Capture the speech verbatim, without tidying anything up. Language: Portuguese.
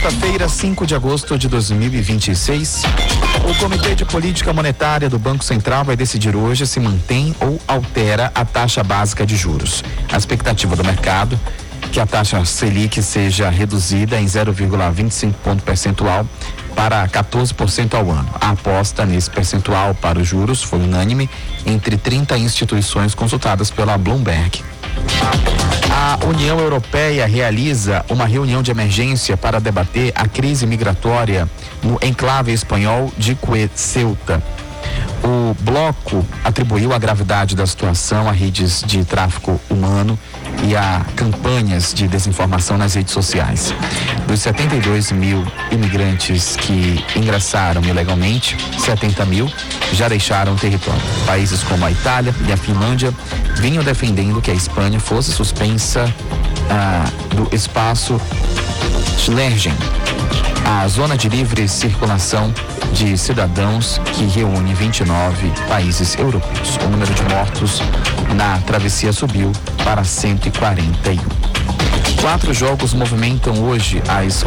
Quarta-feira, cinco de agosto de dois mil e vinte e seis, o Comitê de Política Monetária do Banco Central vai decidir hoje se mantém ou altera a taxa básica de juros. A expectativa do mercado é que a taxa Selic seja reduzida em zero vírgula vinte e cinco ponto percentual para quatorze por cento ao ano. A aposta nesse percentual para os juros foi unânime entre trinta instituições consultadas pela Bloomberg. A União Europeia realiza uma reunião de emergência para debater a crise migratória no enclave espanhol de Ceuta. O bloco atribuiu a gravidade da situação a redes de tráfico humano e a campanhas de desinformação nas redes sociais. Dos setenta e dois mil imigrantes que ingressaram ilegalmente, setenta mil já deixaram o território. Países como a Itália e a Finlândia vinham defendendo que a Espanha fosse suspensa ah, do espaço Schengen, a zona de livre circulação de cidadãos que reúne vinte e nove países europeus. O número de mortos na travessia subiu para cento e quarenta e um. Quatro jogos movimentam hoje as